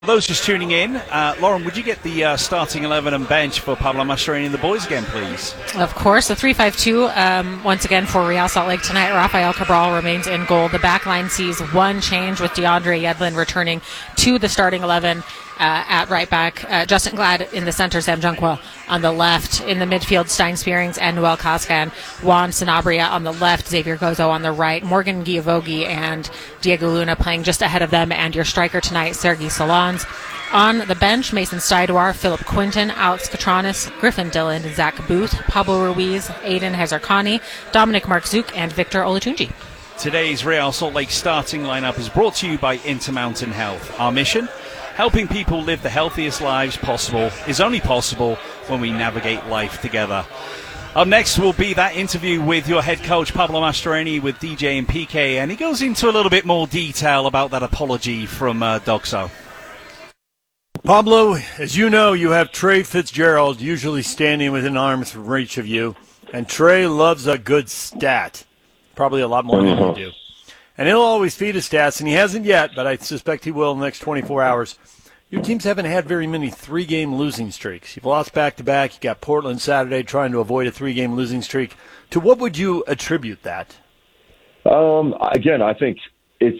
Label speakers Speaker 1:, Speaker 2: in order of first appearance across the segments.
Speaker 1: Those just tuning in, Lauren, would you get the starting 11 and bench for Pablo Mastroeni and the boys again, please?
Speaker 2: Of course, the 3-5-2, once again for Real Salt Lake tonight. Rafael Cabral remains in goal. The back line sees one change with DeAndre Yedlin returning to the starting 11 at right back. Justin Glad in the center, Sam Junqua on the left. In the midfield, Stein Spearings and Noel Cascan. Juan Sanabria on the left, Xavier Gozo on the right. Morgan Giavogi and Diego Luna playing just ahead of them. And your striker tonight, Sergi Solans. On the bench, Mason Stuydoar, Philip Quinton, Alex Katranis, Griffin Dillon, Zach Booth, Pablo Ruiz, Aiden Hazarkani, Dominic Markzook, and Victor Olatunji.
Speaker 1: Today's Real Salt Lake starting lineup is brought to you by Intermountain Health. Our mission? Helping people live the healthiest lives possible is only possible when we navigate life together. Up next will be that interview with your head coach, Pablo Mastroeni, with DJ and PK, and he goes into a little bit more detail about that apology from Doxo.
Speaker 3: Pablo, as you know, you have Trey Fitzgerald usually standing within arm's reach of you, and Trey loves a good stat, probably a lot more than you do. And he'll always feed his stats, and he hasn't yet, but I suspect he will in the next 24 hours. Your teams haven't had very many three-game losing streaks. You've lost back-to-back. You got Portland Saturday trying to avoid a three-game losing streak. To what would you attribute that?
Speaker 4: Again, I think it's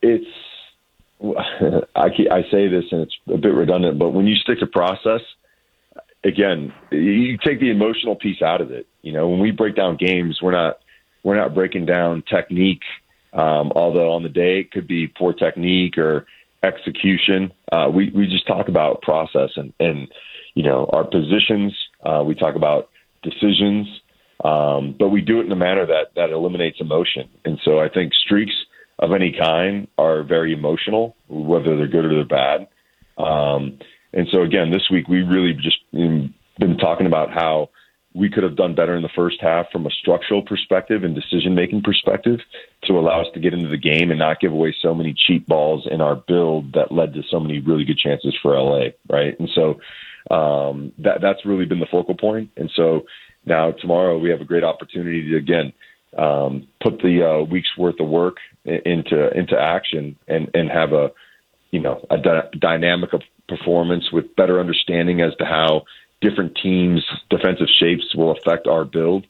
Speaker 4: I say this, and it's a bit redundant, but when you stick to process, again, you take the emotional piece out of it. You know, when we break down games, we're not breaking down technique, although on the day it could be poor technique or execution. We just talk about process and you know, our positions. We talk about decisions, but we do it in a manner that eliminates emotion. And so I think streaks of any kind are very emotional, whether they're good or they're bad. And so, again, this week we really just been talking about how we could have done better in the first half from a structural perspective and decision-making perspective to allow us to get into the game and not give away so many cheap balls in our build that led to so many really good chances for LA, right? And so that's really been the focal point. And so now tomorrow we have a great opportunity to, again, put the week's worth of work into action and have a dynamic of performance with better understanding as to how different teams' defensive shapes will affect our build.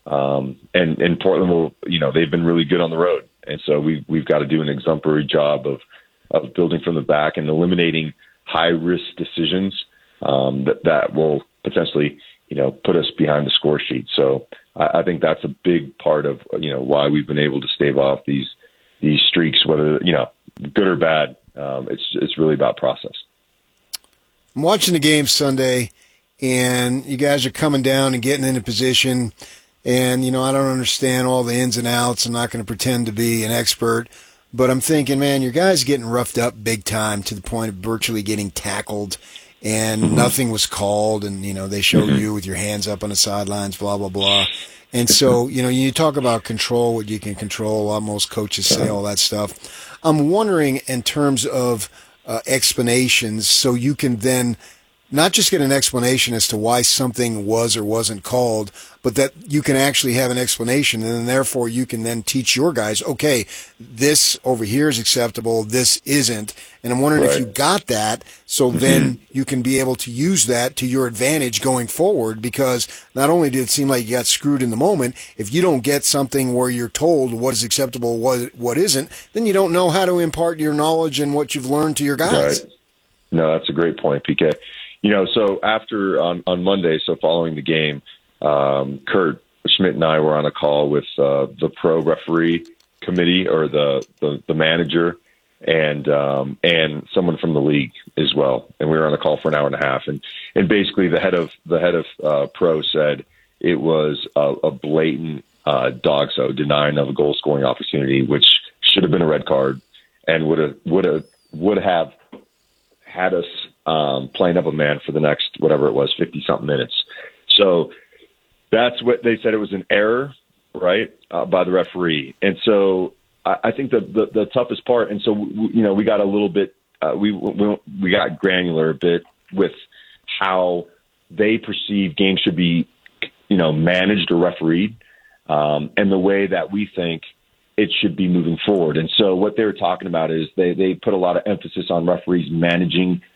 Speaker 4: And Portland will, they've been really good on the road. And so we've got to do an exemplary job of building from the back and eliminating high risk decisions that will potentially, put us behind the score sheet. So I think that's a big part of, why we've been able to stave off these streaks, whether, good or bad. It's really about process.
Speaker 5: I'm watching the game Sunday, and you guys are coming down and getting into position. And, I don't understand all the ins and outs. I'm not going to pretend to be an expert. But I'm thinking, man, your guys are getting roughed up big time to the point of virtually getting tackled. And nothing was called. And, they show you with your hands up on the sidelines, blah, blah, blah. And so, you talk about control, what you can control. Most coaches say all that stuff. I'm wondering in terms of explanations, so you can then not just get an explanation as to why something was or wasn't called, but that you can actually have an explanation, and then therefore you can then teach your guys, okay, this over here is acceptable, this isn't. And I'm wondering if you got that, so then you can be able to use that to your advantage going forward, because not only did it seem like you got screwed in the moment, if you don't get something where you're told what is acceptable, what isn't, then you don't know how to impart your knowledge and what you've learned to your guys.
Speaker 4: Right. No, that's a great point, PK. So after on Monday, so following the game, Kurt Schmidt and I were on a call with the pro referee committee, or the manager, and someone from the league as well. And we were on a call for an hour and a half. And basically the head of pro said it was a blatant dogso, denying of a goal scoring opportunity, which should have been a red card and would have had us playing up a man for the next, whatever it was, 50-something minutes. So that's what they said. It was an error, right, by the referee. And so I think the toughest part, and so, we got a little bit, we got granular a bit with how they perceive games should be, managed or refereed, and the way that we think it should be moving forward. And so what they were talking about is they put a lot of emphasis on referees managing